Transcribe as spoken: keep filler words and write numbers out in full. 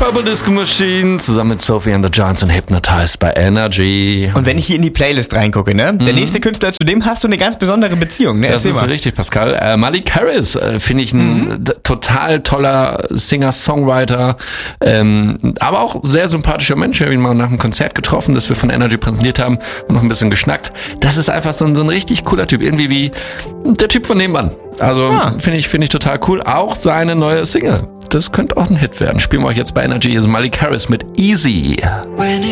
Purple Disco Machine zusammen mit Sophie and the Giants und Hypnotized bei Energy. Und wenn ich hier in die Playlist reingucke, ne? Der mhm. nächste Künstler, zu dem hast du eine ganz besondere Beziehung, ne? Das Erzähl ist mal. richtig, Pascal. Äh, Malik Harris äh, finde ich ein mhm. d- total toller Singer-Songwriter, ähm, aber auch sehr sympathischer Mensch. Ich habe ihn mal nach einem Konzert getroffen, das wir von Energy präsentiert haben und noch ein bisschen geschnackt. Das ist einfach so ein, so ein richtig cooler Typ, irgendwie wie der Typ von nebenan. Also ja. finde ich, finde ich total cool. Auch seine neue Single. Das könnte auch ein Hit werden. Spielen wir euch jetzt bei Energy. Hier ist Malik Harris mit Easy.